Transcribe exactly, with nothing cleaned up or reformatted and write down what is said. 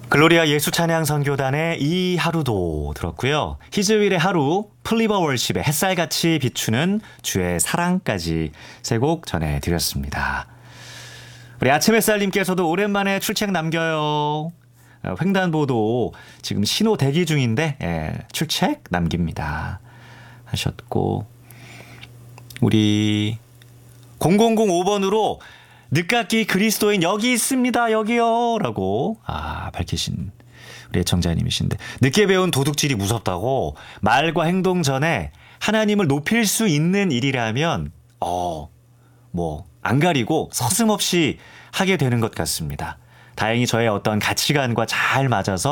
글로리아 예수찬양 선교단의 이 하루도 들었고요. 히즈윌의 하루, 플리버 월십의 햇살같이 비추는 주의 사랑까지 세 곡 전해드렸습니다. 우리 아침 햇살님께서도 오랜만에 출첵 남겨요. 횡단보도 지금 신호 대기 중인데 예, 출첵 남깁니다 하셨고, 우리 공공공오 번으로 늦깎이 그리스도인 여기 있습니다 여기요 라고 아 밝히신 우리 애청자님이신데, 늦게 배운 도둑질이 무섭다고 말과 행동 전에 하나님을 높일 수 있는 일이라면 어 뭐 안 가리고 서슴없이 하게 되는 것 같습니다. 다행히 저의 어떤 가치관과 잘 맞아서